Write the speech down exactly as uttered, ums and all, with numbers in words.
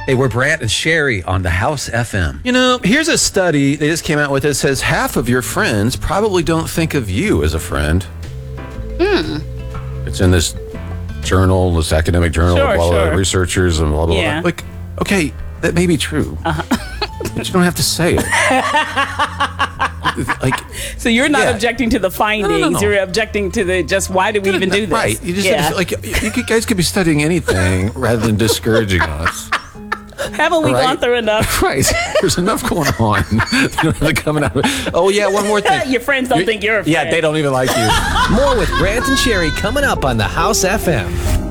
Hey, we're Brant and Sherry on the House F M. You know, here's a study they just came out with that says half of your friends probably don't think of you as a friend. Hmm. It's in this journal, this academic journal, Sure, blah, blah, sure. researchers and blah, blah, Yeah. blah. Like, okay, that may be true. Uh-huh. But you don't have to say it. Like, So you're not Yeah. objecting to the findings. No, no, no. You're objecting to the just why do we even do this? Right. You just yeah. like you could- guys could be studying anything rather than discouraging us. Haven't we Right. gone through enough? Right. There's enough going on. You don't have to coming out. Oh yeah, one more thing. Your friends don't think you're a friend. Yeah, they don't even like you. More with Brant and Sherry coming up on the House F M.